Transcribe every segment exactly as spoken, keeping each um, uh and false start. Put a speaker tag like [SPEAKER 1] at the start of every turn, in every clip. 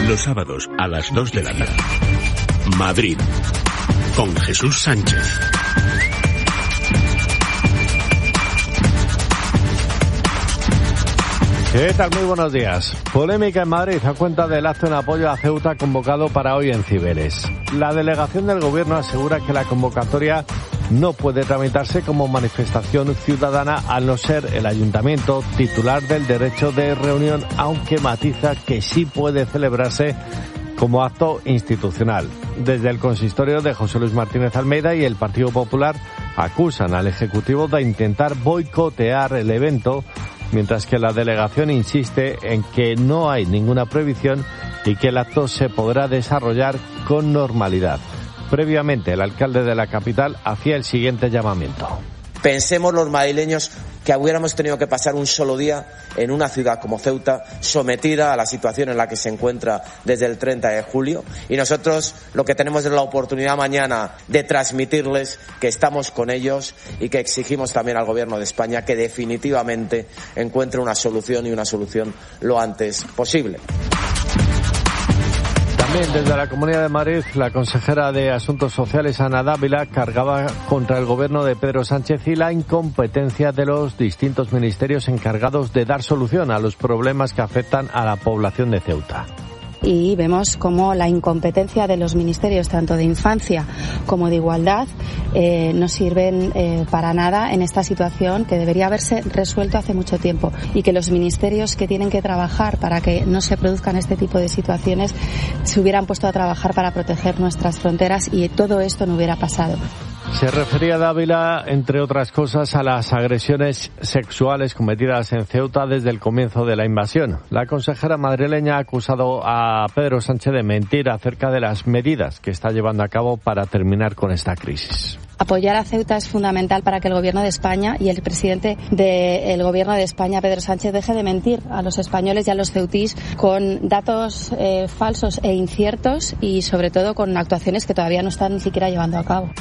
[SPEAKER 1] Los sábados a las dos de la tarde. Madrid, con Jesús Sánchez.
[SPEAKER 2] ¿Qué tal? Muy buenos días. Polémica en Madrid a cuenta del acto en apoyo a Ceuta convocado para hoy en Ciberes. La delegación del Gobierno asegura que la convocatoria no puede tramitarse como manifestación ciudadana al no ser el Ayuntamiento titular del derecho de reunión, aunque matiza que sí puede celebrarse como acto institucional. Desde el consistorio de José Luis Martínez Almeida y el Partido Popular acusan al Ejecutivo de intentar boicotear el evento, mientras que la delegación insiste en que no hay ninguna prohibición y que el acto se podrá desarrollar con normalidad. Previamente, el alcalde de la capital hacía el siguiente llamamiento.
[SPEAKER 3] Pensemos los madrileños que hubiéramos tenido que pasar un solo día en una ciudad como Ceuta, sometida a la situación en la que se encuentra desde el treinta de julio, y nosotros lo que tenemos es la oportunidad mañana de transmitirles que estamos con ellos y que exigimos también al Gobierno de España que definitivamente encuentre una solución y una solución lo antes posible.
[SPEAKER 2] También desde la Comunidad de Madrid, la consejera de Asuntos Sociales, Ana Dávila, cargaba contra el gobierno de Pedro Sánchez y la incompetencia de los distintos ministerios encargados de dar solución a los problemas que afectan a la población de Ceuta.
[SPEAKER 4] Y vemos cómo la incompetencia de los ministerios, tanto de infancia como de igualdad, eh, no sirven eh, para nada en esta situación que debería haberse resuelto hace mucho tiempo, y que los ministerios que tienen que trabajar para que no se produzcan este tipo de situaciones se hubieran puesto a trabajar para proteger nuestras fronteras y todo esto no hubiera pasado.
[SPEAKER 2] Se refería Dávila, entre otras cosas, a las agresiones sexuales cometidas en Ceuta desde el comienzo de la invasión. La consejera madrileña ha acusado a Pedro Sánchez de mentir acerca de las medidas que está llevando a cabo para terminar con esta crisis.
[SPEAKER 4] Apoyar a Ceuta es fundamental para que el Gobierno de España y el presidente del Gobierno de España, Pedro Sánchez, deje de mentir a los españoles y a los ceutís con datos eh, falsos e inciertos, y sobre todo con actuaciones que todavía no están ni siquiera llevando a cabo.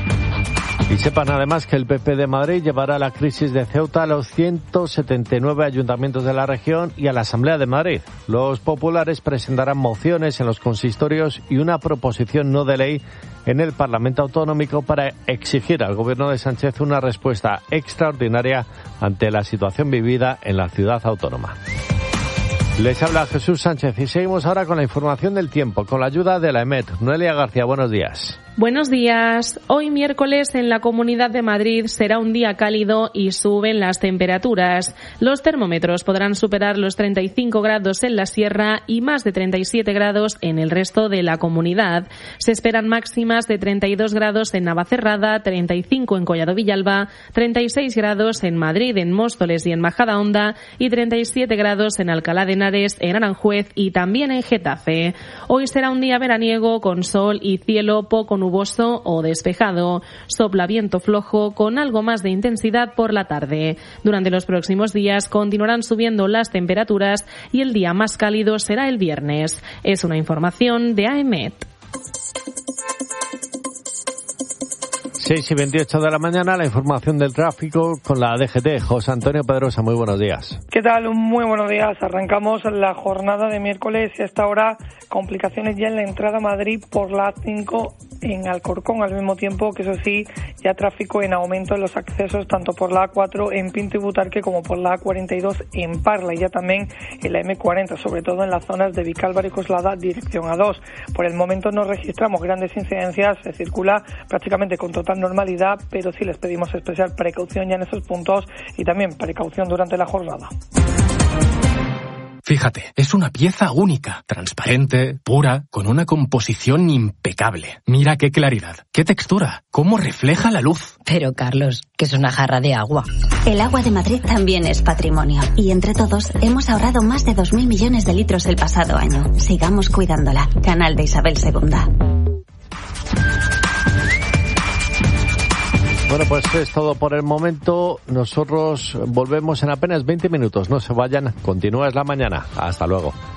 [SPEAKER 2] Y sepan además que el P P de Madrid llevará la crisis de Ceuta a los ciento setenta y nueve ayuntamientos de la región y a la Asamblea de Madrid. Los populares presentarán mociones en los consistorios y una proposición no de ley en el Parlamento Autonómico para exigir al Gobierno de Sánchez una respuesta extraordinaria ante la situación vivida en la ciudad autónoma. Les habla Jesús Sánchez y seguimos ahora con la información del tiempo, con la ayuda de la EMET. Noelia García, buenos días.
[SPEAKER 5] Buenos días. Hoy miércoles en la Comunidad de Madrid será un día cálido y suben las temperaturas. Los termómetros podrán superar los treinta y cinco grados en la sierra y más de treinta y siete grados en el resto de la comunidad. Se esperan máximas de treinta y dos grados en Navacerrada, treinta y cinco en Collado Villalba, treinta y seis grados en Madrid, en Móstoles y en Majadahonda y treinta y siete grados en Alcalá de Henares, en Aranjuez y también en Getafe. Hoy será un día veraniego con sol y cielo poco nuboso o despejado. Sopla viento flojo con algo más de intensidad por la tarde. Durante los próximos días continuarán subiendo las temperaturas y el día más cálido será el viernes. Es una información de A E M E T.
[SPEAKER 2] seis y veintiocho de la mañana, la información del tráfico con la D G T. José Antonio Pedrosa, muy buenos días.
[SPEAKER 6] ¿Qué tal? Muy buenos días. Arrancamos la jornada de miércoles y hasta ahora complicaciones ya en la entrada a Madrid por la A cinco en Alcorcón, al mismo tiempo que, eso sí, ya tráfico en aumento en los accesos tanto por la A cuatro en Pinto y Butarque como por la A cuarenta y dos en Parla, y ya también en la M cuarenta, sobre todo en las zonas de Vicálvaro y Coslada, dirección A dos. Por el momento no registramos grandes incidencias, se circula prácticamente con total normalidad, pero sí les pedimos especial precaución ya en esos puntos y también precaución durante la jornada.
[SPEAKER 7] Fíjate, es una pieza única, transparente, pura, con una composición impecable. Mira qué claridad, qué textura, cómo refleja la luz.
[SPEAKER 8] Pero, Carlos, que es una jarra de agua. El agua de Madrid también es patrimonio. Y entre todos hemos ahorrado más de dos mil millones de litros el pasado año. Sigamos cuidándola. Canal de Isabel segunda.
[SPEAKER 2] Bueno, pues es todo por el momento. Nosotros volvemos en apenas veinte minutos. No se vayan. Continúa Es la Mañana. Hasta luego.